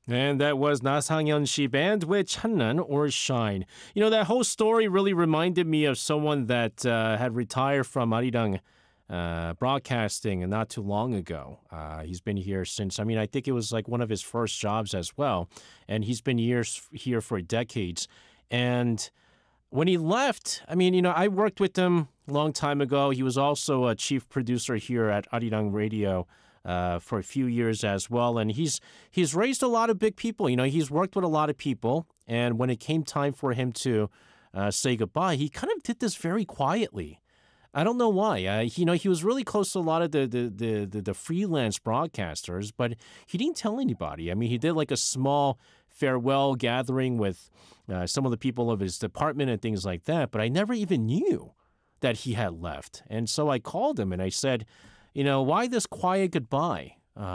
And that was Na Sang-yeon Shi Band with Channan or Shine. You know, that whole story really reminded me of someone that had retired from Arirang broadcasting not too long ago. He's been here since, I think it was like one of his first jobs as well. And he's been here for decades. And when he left, I worked with him a long time ago. He was also a chief producer here at Arirang Radio for a few years as well. And he's raised a lot of big people. He's worked with a lot of people. And when it came time for him to say goodbye, he kind of did this very quietly. I don't know why. He was really close to a lot of the freelance broadcasters, but he didn't tell anybody. He did like a small farewell gathering with some of the people of his department and things like that, but I never even knew that he had left. And so I called him and I said, why this quiet goodbye?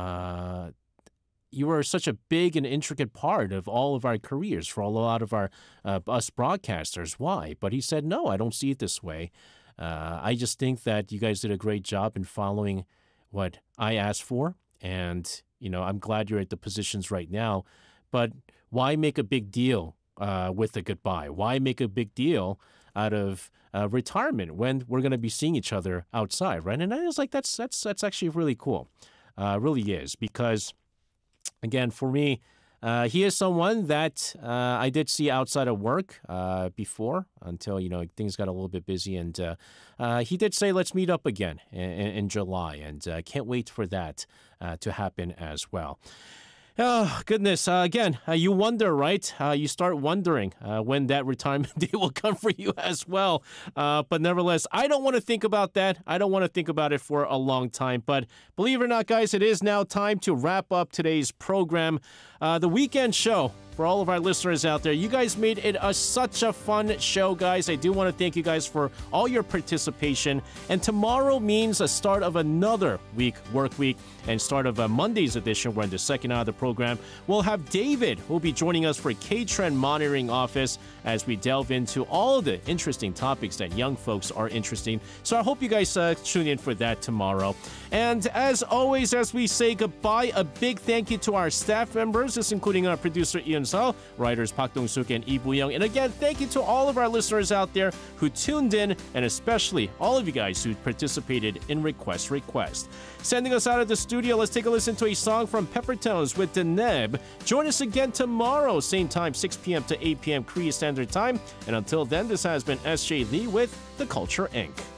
You were such a big and intricate part of all of our careers for a lot of our us broadcasters. Why? But he said, no, I don't see it this way. I just think that you guys did a great job in following what I asked for. And, I'm glad you're at the positions right now. But why make a big deal with a goodbye? Why make a big deal out of retirement when we're going to be seeing each other outside, right? And I was like, that's actually really cool. Really is. Because, again, for me, he is someone that I did see outside of work before until, things got a little bit busy. And he did say, let's meet up again in July. And can't wait for that to happen as well. Oh, goodness. Again, you wonder, right? You start wondering when that retirement day will come for you as well. But nevertheless, I don't want to think about that. I don't want to think about it for a long time. But believe it or not, guys, it is now time to wrap up today's program. The weekend show. For all of our listeners out there, you guys made it such a fun show, guys. I do want to thank you guys for all your participation. And tomorrow means a start of another work week, and start of Monday's edition. We're in the second hour of the program. We'll have David, who will be joining us for K-Trend Monitoring Office as we delve into all of the interesting topics that young folks are interested in. So I hope you guys tune in for that tomorrow. And as always, as we say goodbye, a big thank you to our staff members, this including our producer Ian Seo, writers Park Dong-suk and Lee Bu-young. And again, thank you to all of our listeners out there who tuned in, and especially all of you guys who participated in Request. Sending us out of the studio, let's take a listen to a song from Peppertones with Deneb. Join us again tomorrow, same time, 6 p.m. to 8 p.m. Korea Standard Time. And until then, this has been SJ Lee with The Culture Inc.